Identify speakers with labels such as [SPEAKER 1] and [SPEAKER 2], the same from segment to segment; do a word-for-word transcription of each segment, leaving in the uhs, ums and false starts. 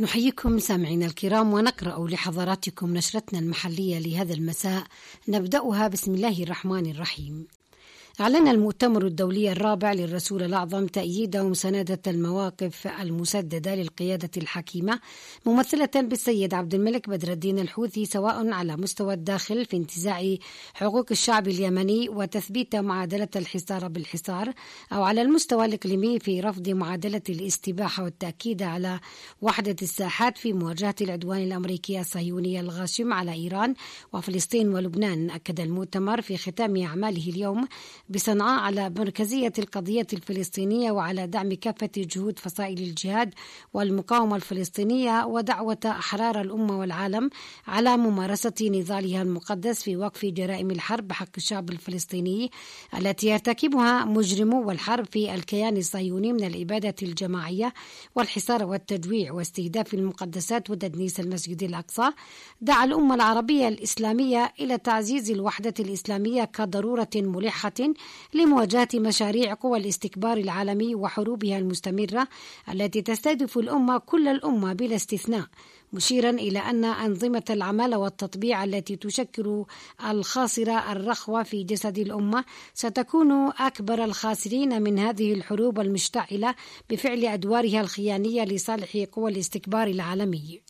[SPEAKER 1] نحييكم سامعينا الكرام ونقرأ لحضراتكم نشرتنا المحلية لهذا المساء، نبدأها بسم الله الرحمن الرحيم. أعلن المؤتمر الدولي الرابع للرسول الأعظم تأييد ومساندة المواقف المسددة للقيادة الحكيمة ممثلة بالسيد عبد الملك بدر الدين الحوثي، سواء على مستوى الداخل في انتزاع حقوق الشعب اليمني وتثبيت معادلة الحصار بالحصار، أو على المستوى الإقليمي في رفض معادلة الاستباحة والتأكيد على وحدة الساحات في مواجهة العدوان الأمريكي الصهيوني الغاشم على إيران وفلسطين ولبنان. أكد المؤتمر في ختام أعماله اليوم بصنعاء على مركزية القضية الفلسطينية وعلى دعم كافة جهود فصائل الجهاد والمقاومة الفلسطينية ودعوة أحرار الأمة والعالم على ممارسة نضالها المقدس في وقف جرائم الحرب بحق الشعب الفلسطيني التي يرتكبها مجرمو الحرب في الكيان الصهيوني من الإبادة الجماعية والحصار والتجويع واستهداف المقدسات وتدنيس المسجد الأقصى. دعا الأمة العربية الإسلامية إلى تعزيز الوحدة الإسلامية كضرورة ملحة لمواجهة مشاريع قوى الاستكبار العالمي وحروبها المستمرة التي تستهدف الأمة كل الأمة بلا استثناء، مشيرا إلى أن أنظمة العمالة والتطبيع التي تشكل الخاصرة الرخوة في جسد الأمة ستكون أكبر الخاسرين من هذه الحروب المشتعلة بفعل أدوارها الخيانية لصالح قوى الاستكبار العالمي.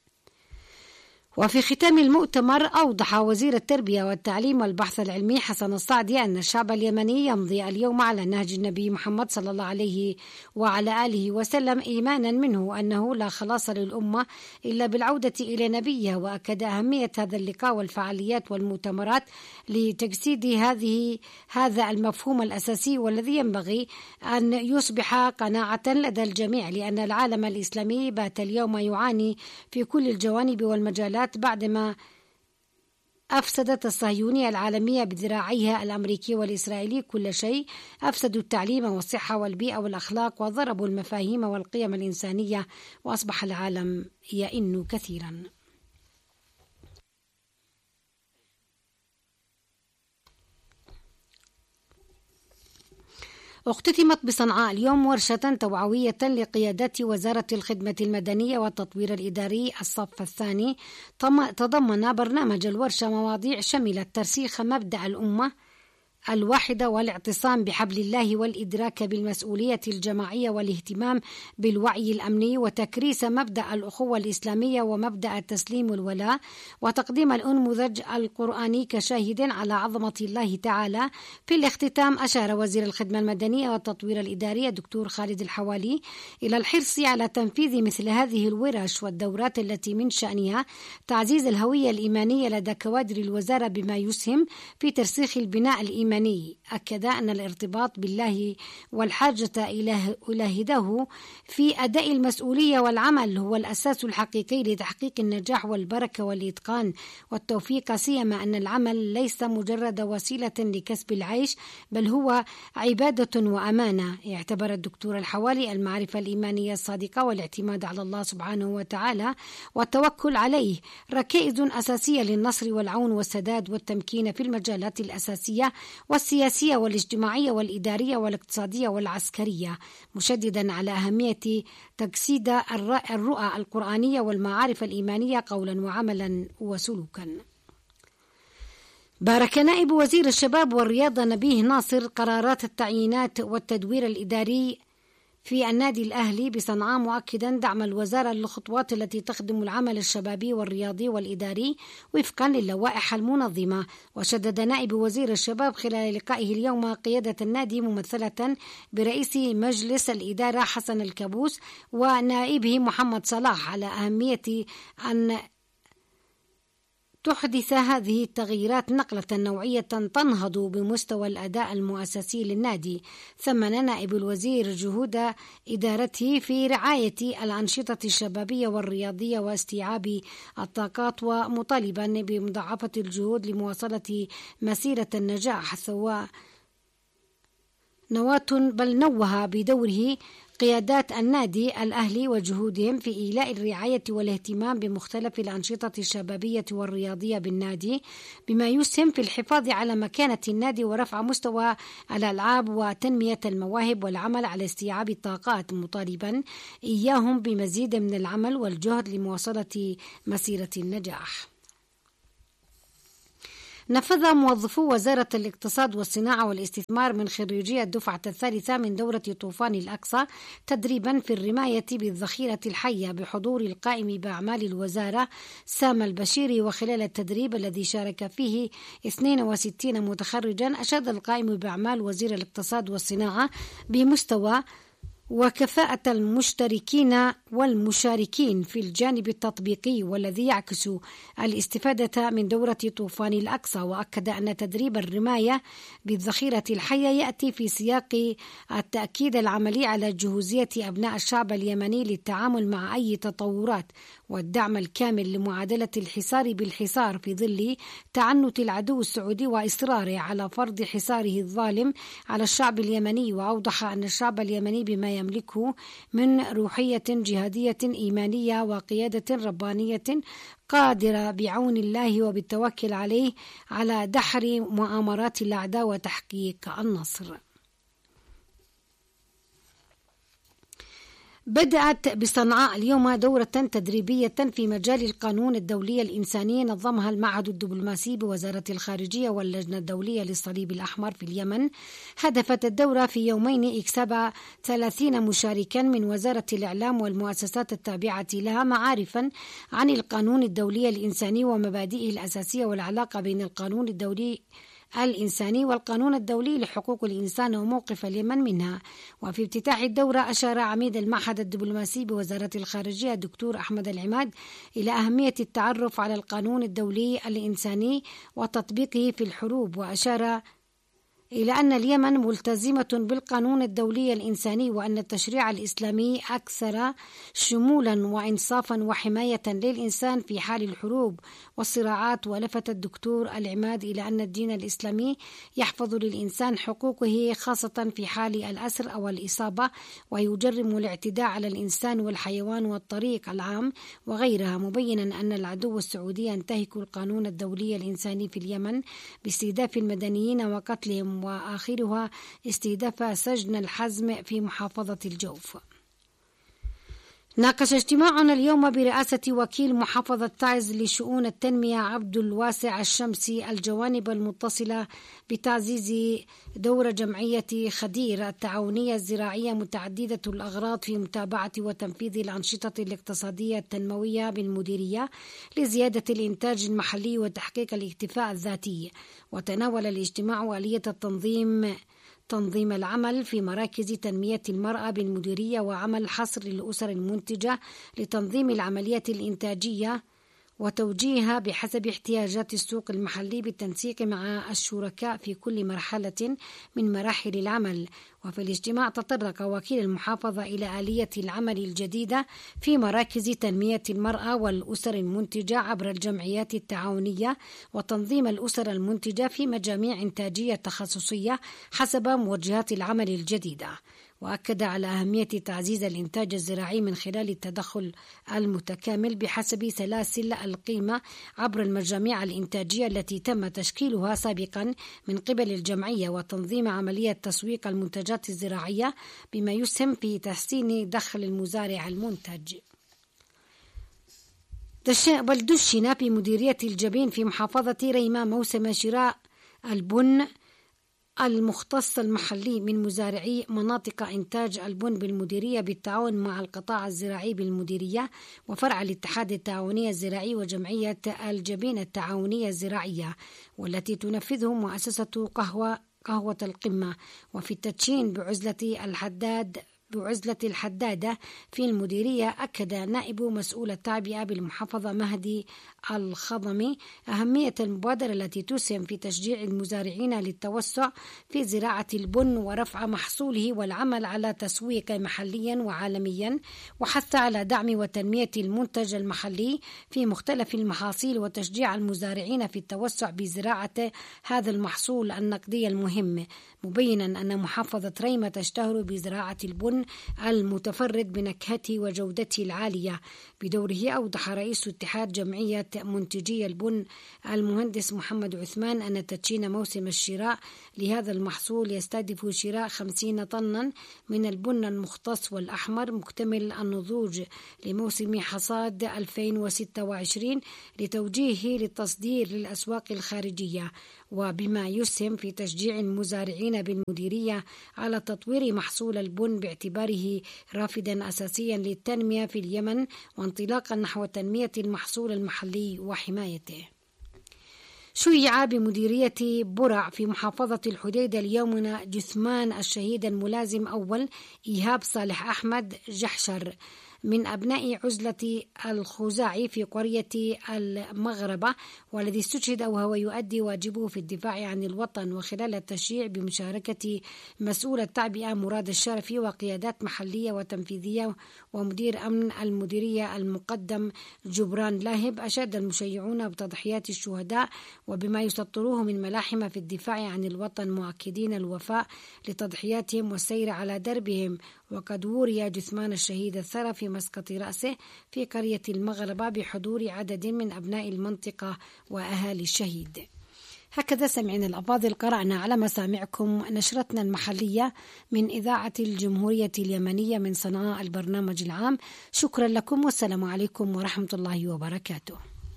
[SPEAKER 1] وفي ختام المؤتمر أوضح وزير التربية والتعليم والبحث العلمي حسن الصعدي أن الشعب اليمني يمضي اليوم على نهج النبي محمد صلى الله عليه وعلى آله وسلم، إيمانا منه أنه لا خلاص للأمة إلا بالعودة إلى نبيه. وأكد أهمية هذا اللقاء والفعاليات والمؤتمرات لتجسيد هذه هذا المفهوم الأساسي والذي ينبغي أن يصبح قناعة لدى الجميع، لأن العالم الإسلامي بات اليوم يعاني في كل الجوانب والمجالات بعدما أفسدت الصهيونية العالمية بذراعيها الأمريكي والإسرائيلي كل شيء. أفسدوا التعليم والصحة والبيئة والأخلاق وضربوا المفاهيم والقيم الإنسانية، وأصبح العالم يئن كثيرا. اختتمت بصنعاء اليوم ورشة توعوية لقيادات وزارة الخدمة المدنية والتطوير الإداري الصف الثاني. تضمن برنامج الورشة مواضيع شملت ترسيخ مبدأ الأمة الواحدة والاعتصام بحبل الله والإدراك بالمسؤولية الجماعية والاهتمام بالوعي الأمني وتكريس مبدأ الأخوة الإسلامية ومبدأ التسليم والولاء، وتقديم الأنموذج القرآني كشاهد على عظمة الله تعالى. في الاختتام أشار وزير الخدمة المدنية والتطوير الإداري الدكتور خالد الحوالي إلى الحرص على تنفيذ مثل هذه الورش والدورات التي من شأنها تعزيز الهوية الإيمانية لدى كوادر الوزارة بما يسهم في ترسيخ البناء الإيماني. أكد أن الارتباط بالله والحاجة إلى هداه في أداء المسؤولية والعمل هو الأساس الحقيقي لتحقيق النجاح والبركة والإتقان والتوفيق، سيما أن العمل ليس مجرد وسيلة لكسب العيش بل هو عبادة وأمانة. اعتبر الدكتور الحوالي المعرفة الإيمانية الصادقة والاعتماد على الله سبحانه وتعالى والتوكل عليه ركائز أساسية للنصر والعون والسداد والتمكين في المجالات الأساسية والسياسية والاجتماعية والإدارية والاقتصادية والعسكرية، مشددا على أهمية تجسيد الرؤى القرآنية والمعارف الإيمانية قولا وعملا وسلوكا. بارك نائب وزير الشباب والرياضة نبيه ناصر قرارات التعيينات والتدوير الإداري في النادي الأهلي بصنعاء، مؤكدا دعم الوزارة للخطوات التي تخدم العمل الشبابي والرياضي والإداري وفقا للوائح المنظمة. وشدد نائب وزير الشباب خلال لقائه اليوم قيادة النادي ممثلة برئيس مجلس الإدارة حسن الكابوس ونائبه محمد صلاح على أهمية أن تحدث هذه التغييرات نقلة نوعية تنهض بمستوى الأداء المؤسسي للنادي. ثمن نائب الوزير جهود إدارته في رعاية الأنشطة الشبابية والرياضية واستيعاب الطاقات، ومطالبا بمضاعفة الجهود لمواصلة مسيرة النجاح. سواء نواة بل نوه بدوره قيادات النادي الأهلي وجهودهم في إيلاء الرعاية والاهتمام بمختلف الأنشطة الشبابية والرياضية بالنادي، بما يسهم في الحفاظ على مكانة النادي ورفع مستوى الألعاب وتنمية المواهب والعمل على استيعاب الطاقات، مطالبا إياهم بمزيد من العمل والجهد لمواصلة مسيرة النجاح. نفذ موظفو وزارة الاقتصاد والصناعة والاستثمار من خريجي الدفعة الثالثة من دورة طوفان الأقصى تدريبا في الرماية بالذخيرة الحية بحضور القائم بأعمال الوزارة سام البشيري. وخلال التدريب الذي شارك فيه اثنين وستين متخرجا، أشاد القائم بأعمال وزير الاقتصاد والصناعة بمستوى وكفاءة المشتركين والمشاركين في الجانب التطبيقي والذي يعكس الاستفادة من دورة طوفان الأقصى. وأكد أن تدريب الرماية بالذخيرة الحية يأتي في سياق التأكيد العملي على جهوزية أبناء الشعب اليمني للتعامل مع أي تطورات والدعم الكامل لمعادلة الحصار بالحصار في ظل تعنت العدو السعودي وإصراره على فرض حصاره الظالم على الشعب اليمني. وأوضح أن الشعب اليمني بما يملكه من روحية جهادية إيمانية وقيادة ربانية قادرة بعون الله وبالتوكل عليه على دحر مؤامرات الأعداء وتحقيق النصر. بدأت بصنعاء اليوم دورة تدريبية في مجال القانون الدولي الإنساني نظمها المعهد الدبلوماسي بوزارة الخارجية واللجنة الدولية للصليب الأحمر في اليمن. هدفت الدورة في يومين إكساب ثلاثين مشاركا من وزارة الإعلام والمؤسسات التابعة لها معارفا عن القانون الدولي الإنساني ومبادئه الأساسية والعلاقة بين القانون الدولي الإنساني والقانون الدولي لحقوق الإنسان وموقف اليمن منها. وفي افتتاح الدورة أشار عميد المعهد الدبلوماسي بوزارة الخارجية الدكتور أحمد العماد إلى أهمية التعرف على القانون الدولي الإنساني وتطبيقه في الحروب، وأشار إلى أن اليمن ملتزمة بالقانون الدولي الإنساني وأن التشريع الإسلامي أكثر شمولا وإنصافا وحماية للإنسان في حال الحروب والصراعات. ولفت الدكتور العماد إلى أن الدين الإسلامي يحفظ للإنسان حقوقه خاصة في حال الأسر أو الإصابة، ويجرم الاعتداء على الإنسان والحيوان والطريق العام وغيرها، مبينا أن العدو السعودي ينتهك القانون الدولي الإنساني في اليمن باستهداف المدنيين وقتلهم، وآخرها استهداف سجن الحزم في محافظة الجوف. ناقش اجتماعنا اليوم برئاسة وكيل محافظة تعز لشؤون التنمية عبد الواسع الشمسي الجوانب المتصلة بتعزيز دور جمعية خدير التعاونية الزراعية متعددة الأغراض في متابعة وتنفيذ الأنشطة الاقتصادية التنموية بالمديرية لزيادة الإنتاج المحلي وتحقيق الاكتفاء الذاتي. وتناول الاجتماع آلية التنظيم تنظيم العمل في مراكز تنمية المرأة بالمديرية وعمل حصر للأسر المنتجة لتنظيم العمليات الإنتاجية وتوجيهها بحسب احتياجات السوق المحلي بالتنسيق مع الشركاء في كل مرحلة من مراحل العمل. وفي الاجتماع تطرق وكيل المحافظة إلى آلية العمل الجديدة في مراكز تنمية المرأة والأسر المنتجة عبر الجمعيات التعاونية وتنظيم الأسر المنتجة في مجاميع إنتاجية تخصصية حسب موجهات العمل الجديدة. وأكد على أهمية تعزيز الإنتاج الزراعي من خلال التدخل المتكامل بحسب سلاسل القيمة عبر المجاميع الإنتاجية التي تم تشكيلها سابقا من قبل الجمعية، وتنظيم عملية تسويق المنتجات الزراعية بما يسهم في تحسين دخل المزارع المنتج. دشن في مديرية الجبين في محافظة ريما موسم شراء البن المختص المحلي من مزارعي مناطق إنتاج البن بالمديرية بالتعاون مع القطاع الزراعي بالمديرية وفرع الاتحاد التعاوني الزراعي وجمعية الجبين التعاونية الزراعية، والتي تنفذه مؤسسة قهوة قهوة القمة. وفي التدشين بعزلة الحداد بعزلة الحدادة في المديرية، أكد نائب مسؤول التعبئة بالمحافظة مهدي الخضمي أهمية المبادرة التي تسهم في تشجيع المزارعين للتوسع في زراعة البن ورفع محصوله والعمل على تسويق محليا وعالميا، وحث على دعم وتنمية المنتج المحلي في مختلف المحاصيل وتشجيع المزارعين في التوسع بزراعة هذا المحصول النقدي المهم، مبينا أن محافظة ريمة تشتهر بزراعة البن المتفرد بنكهته وجودته العالية. بدوره أوضح رئيس اتحاد جمعية منتجي البن المهندس محمد عثمان أن تدشين موسم الشراء لهذا المحصول يستهدف شراء خمسين طنا من البن المختص والأحمر مكتمل النضوج لموسم حصاد ألفين وستة وعشرين لتوجيهه للتصدير للأسواق الخارجية، وبما يسهم في تشجيع المزارعين بالمديرية على تطوير محصول البن باعتباره رافدا أساسيا للتنمية في اليمن وانطلاقا نحو تنمية المحصول المحلي وحمايته. شيع بمديرية برع في محافظة الحديدة اليوم جثمان الشهيد الملازم أول إيهاب صالح أحمد جحشر من أبناء عزلة الخزاعي في قرية المغربة، والذي استشهد وهو يؤدي واجبه في الدفاع عن الوطن، وخلال التشييع بمشاركة مسؤول التعبئة مراد الشرفي وقيادات محلية وتنفيذية ومدير أمن المديرية المقدم جبران لاهب. أشاد المشيعون بتضحيات الشهداء وبما يسطروه من ملاحم في الدفاع عن الوطن، مؤكدين الوفاء لتضحياتهم والسير على دربهم. وقد وري جثمان الشهيد الثرى في مسقط رأسه في قرية المغربة بحضور عدد من أبناء المنطقة وأهالي الشهيد. هكذا سمعنا الأفاضل، قرأنا على مسامعكم نشرتنا المحلية من إذاعة الجمهورية اليمنية من صنعاء البرنامج العام. شكرا لكم والسلام عليكم ورحمة الله وبركاته.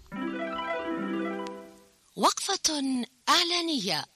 [SPEAKER 2] وقفة إعلانية.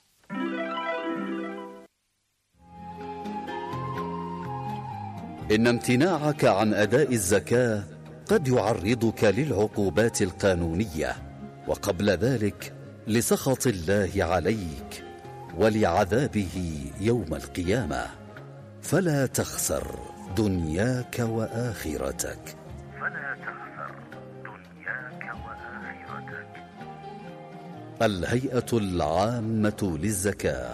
[SPEAKER 3] إن امتناعك عن أداء الزكاة قد يعرضك للعقوبات القانونية، وقبل ذلك لسخط الله عليك ولعذابه يوم القيامة، فلا تخسر دنياك وآخرتك. فلا تخسر دنياك وآخرتك. الهيئة العامة للزكاة.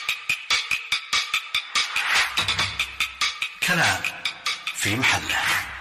[SPEAKER 4] كلام في محله.